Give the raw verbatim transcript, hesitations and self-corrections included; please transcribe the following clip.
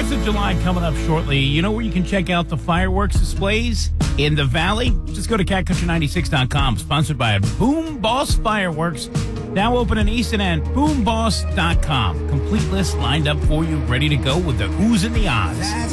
fourth of July coming up shortly. You know where you can check out the fireworks displays? In the Valley? Just go to cat country ninety-six dot com. Sponsored by Boom Boss Fireworks. Now open in Easton and boom boss dot com. Complete list lined up for you, ready to go with the who's and the odds.